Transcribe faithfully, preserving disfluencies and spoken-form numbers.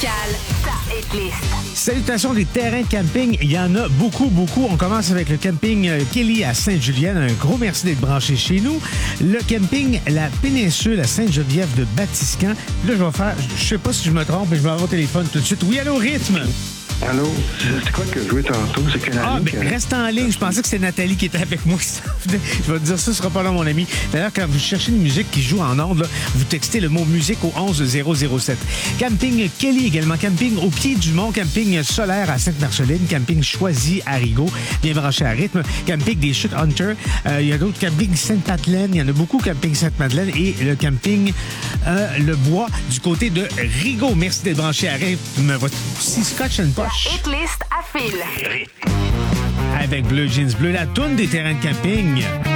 musicale. Ta hitlist. Salutations des terrains de camping. Il y en a beaucoup, beaucoup. On commence avec le camping Kelly à Sainte-Julienne. Un gros merci d'être branché chez nous. Le camping La Péninsule à Sainte-Geneviève de Batiscan. Là, je vais faire, je sais pas si je me trompe, mais je vais avoir au téléphone tout de suite. Oui, allô, Rythme? Allô? C'est quoi que je jouais tantôt? C'est quelle Ah, année? ben, reste en ligne. Je pensais que c'était Nathalie qui était avec moi. Je vais te dire ça, ce sera pas là, mon ami. D'ailleurs, quand vous cherchez une musique qui joue en ondes, là, vous textez le mot musique au onze zéro zéro sept. Camping Kelly également. Camping au pied du mont. Camping Solaire à Sainte-Marceline. Camping Choisy à Rigaud. Bien branché à rythme. Camping des Chutes Hunter. Euh, il y a d'autres. Camping Sainte-Madeleine. Il y en a beaucoup. Camping Sainte-Madeleine. Et le camping euh, Le Bois du côté de Rigaud. Merci d'être branché à rythme. Votre petit scotch and poche. Hitlist à fil. Avec Bleu Jeans Bleu, la toune des terrains de camping.